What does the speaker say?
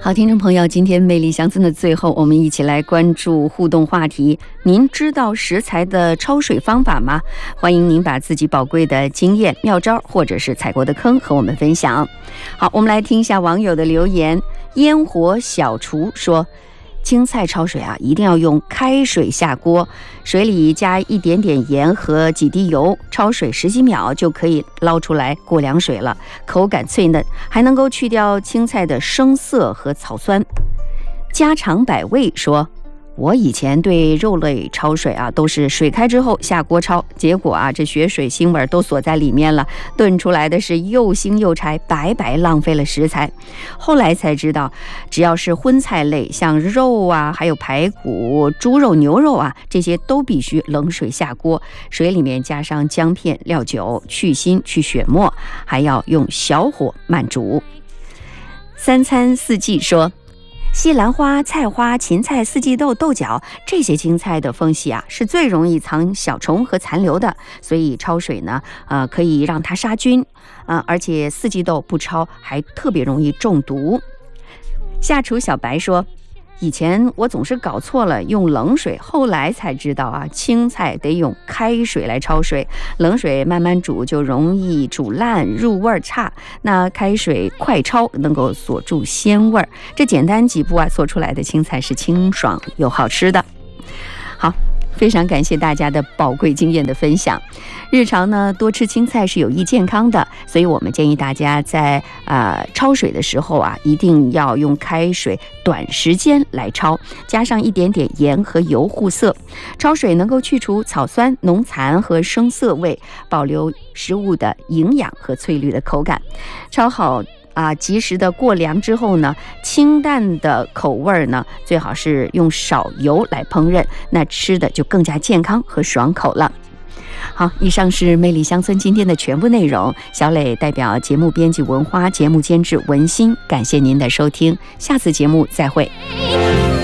好，听众朋友，今天魅力乡村的最后，我们一起来关注互动话题。您知道食材的焯水方法吗？欢迎您把自己宝贵的经验、妙招或者是踩过的坑和我们分享。好，我们来听一下网友的留言。烟火小厨说，青菜焯水啊，一定要用开水下锅，水里加一点点盐和几滴油，焯水10几秒就可以捞出来过凉水了，口感脆嫩，还能够去掉青菜的生涩和草酸。家常百味说，我以前对肉类焯水啊，都是水开之后下锅焯，结果啊，这血水腥味都锁在里面了，炖出来的是又腥又柴，白白浪费了食材。后来才知道，只要是荤菜类，像肉啊，还有排骨、猪肉、牛肉啊，这些都必须冷水下锅，水里面加上姜片、料酒，去腥去血沫，还要用小火慢煮。三餐四季说，西兰花、菜花、芹菜、四季豆、豆角这些青菜的缝隙啊，是最容易藏小虫和残留的，所以焯水呢，可以让它杀菌，而且四季豆不焯还特别容易中毒。下厨小白说，以前我总是搞错了，用冷水，后来才知道啊，青菜得用开水来焯水，冷水慢慢煮就容易煮烂，入味差。那开水快焯能够锁住鲜味，这简单几步啊，做出来的青菜是清爽又好吃的。好，非常感谢大家的宝贵经验的分享。日常呢，多吃青菜是有益健康的，所以我们建议大家在焯水的时候啊，一定要用开水短时间来焯，加上一点点盐和油护色。焯水能够去除草酸、浓残和生涩味，保留食物的营养和翠绿的口感。焯好及时的过凉之后呢，清淡的口味呢，最好是用少油来烹饪，那吃的就更加健康和爽口了。好，以上是魅力乡村今天的全部内容。小磊代表节目编辑文花、节目监制文心，感谢您的收听，下次节目再会。